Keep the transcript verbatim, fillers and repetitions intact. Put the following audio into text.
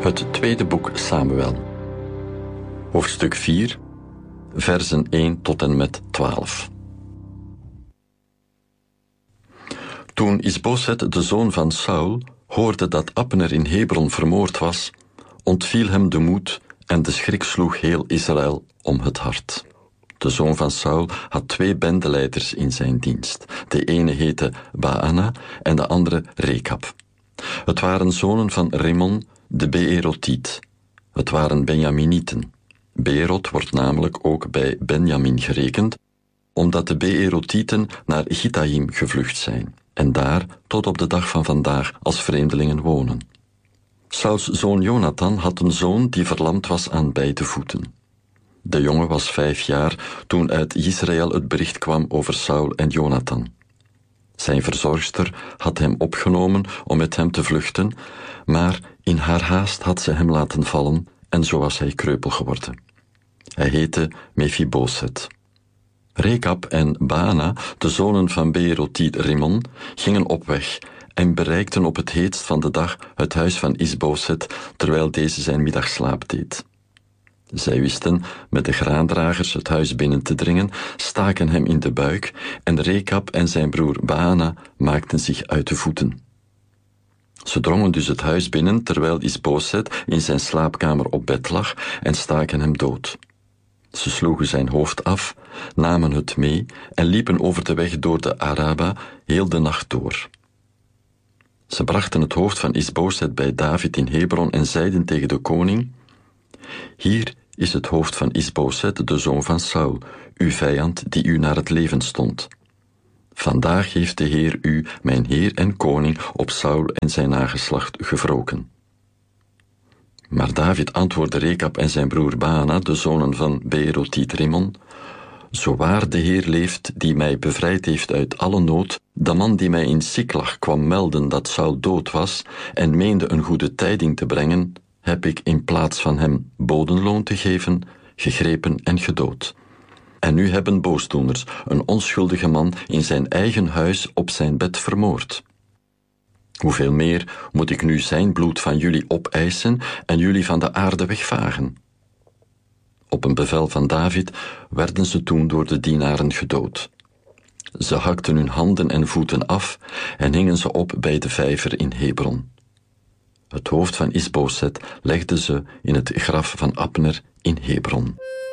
Het tweede boek Samuel. Hoofdstuk vier, versen één tot en met twaalf. Toen Isboset, de zoon van Saul, hoorde dat Abner in Hebron vermoord was, ontviel hem de moed en de schrik sloeg heel Israël om het hart. De zoon van Saul had twee bendeleiders in zijn dienst. De ene heette Baana en de andere Rekab. Het waren zonen van Rimmon, de Beerotiet. Het waren Benjaminieten. Beerot wordt namelijk ook bij Benjamin gerekend, omdat de Beerotieten naar Gittaim gevlucht zijn en daar tot op de dag van vandaag als vreemdelingen wonen. Sauls zoon Jonathan had een zoon die verlamd was aan beide voeten. De jongen was vijf jaar toen uit Israël het bericht kwam over Saul en Jonathan. Zijn verzorgster had hem opgenomen om met hem te vluchten, maar in haar haast had ze hem laten vallen en zo was hij kreupel geworden. Hij heette Mephiboset. Rekab en Baana, de zonen van Beerotiet Rimmon, gingen op weg en bereikten op het heetst van de dag het huis van Isboset, terwijl deze zijn middagslaap deed. Zij wisten met de graandragers het huis binnen te dringen, staken hem in de buik en Rekab en zijn broer Baana maakten zich uit de voeten. Ze drongen dus het huis binnen terwijl Isboset in zijn slaapkamer op bed lag en staken hem dood. Ze sloegen zijn hoofd af, namen het mee en liepen over de weg door de Araba heel de nacht door. Ze brachten het hoofd van Isboset bij David in Hebron en zeiden tegen de koning: Hier is het hoofd van Isboset, de zoon van Saul, uw vijand die u naar het leven stond. Vandaag heeft de Heer u, mijn Heer en koning, op Saul en zijn nageslacht gewroken. Maar David antwoordde Rekab en zijn broer Baana, de zonen van Beerotiet Rimmon: Zo waar de Heer leeft, die mij bevrijd heeft uit alle nood, de man die mij in Siklag kwam melden dat Saul dood was en meende een goede tijding te brengen, heb ik in plaats van hem bodenloon te geven, gegrepen en gedood. En nu hebben boosdoeners een onschuldige man in zijn eigen huis op zijn bed vermoord. Hoeveel meer moet ik nu zijn bloed van jullie opeisen en jullie van de aarde wegvagen? Op een bevel van David werden ze toen door de dienaren gedood. Ze hakten hun handen en voeten af en hingen ze op bij de vijver in Hebron. Het hoofd van Isboset legden ze in het graf van Abner in Hebron.